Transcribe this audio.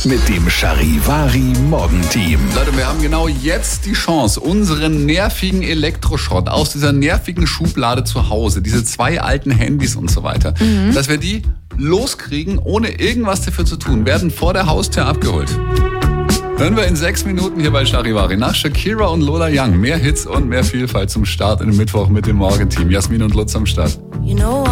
mit dem Charivari Morgenteam. Leute, wir haben genau jetzt die Chance, unseren nervigen Elektroschrott aus dieser nervigen Schublade zu Hause, diese 2 alten Handys und so weiter, dass wir die loskriegen, ohne irgendwas dafür zu tun, werden vor der Haustür abgeholt. Hören wir in 6 Minuten hier bei Charivari nach Shakira und Lola Young. Mehr Hits und mehr Vielfalt zum Start in den Mittwoch mit dem Morgenteam. Jasmin und Lutz am Start.